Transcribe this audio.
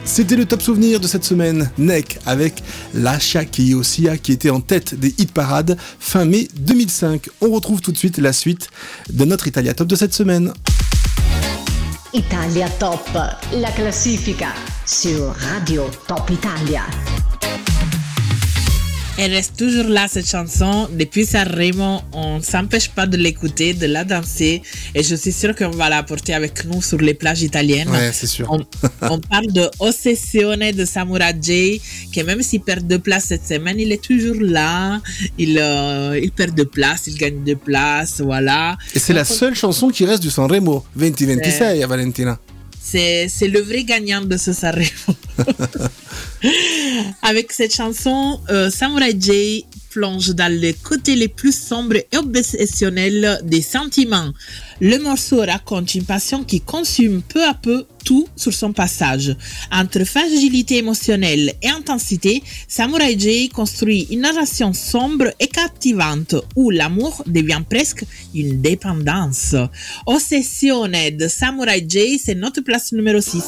C'était le top souvenir de cette semaine. Nek avec Lascia che io sia qui était en tête des hit parades fin mai 2005. On retrouve tout de suite la suite de notre Italia Top de cette semaine. Italia Top, la classifica sur Radio Top Italia. Elle reste toujours là, cette chanson. Depuis Sanremo, on ne s'empêche pas de l'écouter, de la danser. Et je suis sûre qu'on va la porter avec nous sur les plages italiennes. Ouais, c'est sûr. On parle de Ossessione de Samurai J, qui même s'il perd 2 places cette semaine, il est toujours là. Il perd 2 places, il gagne 2 places, voilà. Et c'est la seule chanson qui reste du Sanremo 2026 à Valentina. C'est le vrai gagnant de ce Sanremo. Avec cette chanson, Samurai J plonge dans les côtés les plus sombres et obsessionnels des sentiments. Le morceau raconte une passion qui consume peu à peu tout sur son passage. Entre fragilité émotionnelle et intensité, Samurai J construit une narration sombre et captivante où l'amour devient presque une dépendance. Ossessione de Samurai J, c'est notre place numéro 6.